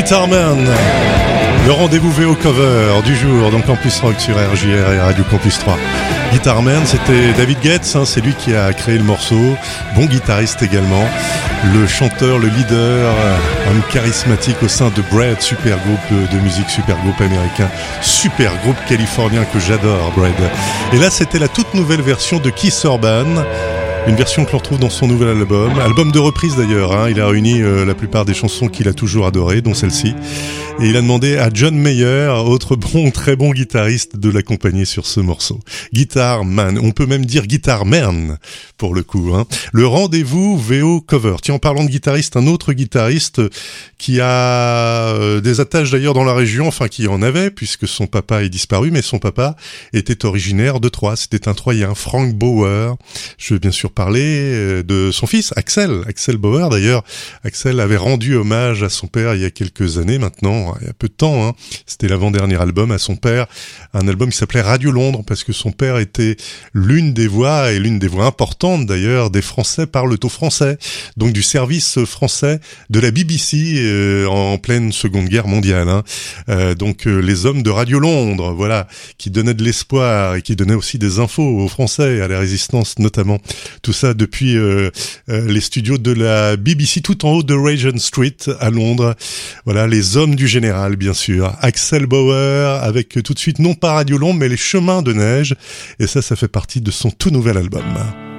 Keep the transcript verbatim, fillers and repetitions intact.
Guitarman, le rendez-vous V O cover du jour, donc Campus Rock sur R J R et Radio Campus trois. Guitarman, c'était David Getz, hein, c'est lui qui a créé le morceau, bon guitariste également, le chanteur, le leader, homme charismatique au sein de Bread, super groupe de, de musique, super groupe américain, super groupe californien que j'adore, Bread. Et là, c'était la toute nouvelle version de Keith Urban. Une version que l'on retrouve dans son nouvel album, album de reprise d'ailleurs, hein. Il a réuni euh, la plupart des chansons qu'il a toujours adorées, dont celle-ci. Et il a demandé à John Mayer, autre bon, très bon guitariste, de l'accompagner sur ce morceau. Guitar Man, on peut même dire Guitar Man, pour le coup, hein. Le rendez-vous V O cover. Tiens, en parlant de guitariste, un autre guitariste qui a euh, des attaches d'ailleurs dans la région, enfin qui en avait, puisque son papa est disparu, mais son papa était originaire de Troyes. C'était un Troyen, Frank Bauer. Je veux bien sûr parler de son fils, Axel. Axel Bauer, d'ailleurs. Axel avait rendu hommage à son père il y a quelques années maintenant, il y a peu de temps, hein. C'était l'avant-dernier album à son père, un album qui s'appelait Radio Londres, parce que son père était l'une des voix, et l'une des voix importantes d'ailleurs, des Français parlent au français, donc du service français de la B B C euh, en pleine Seconde Guerre mondiale, hein. Euh, donc euh, les hommes de Radio Londres, voilà, qui donnaient de l'espoir et qui donnaient aussi des infos aux Français, à la résistance notamment. Tout ça depuis euh, euh, les studios de la B B C tout en haut de Regent Street à Londres. Voilà, les hommes du général, bien sûr. Axel Bauer avec tout de suite non pas Radio Londres mais les Chemins de neige. Et ça, ça fait partie de son tout nouvel album.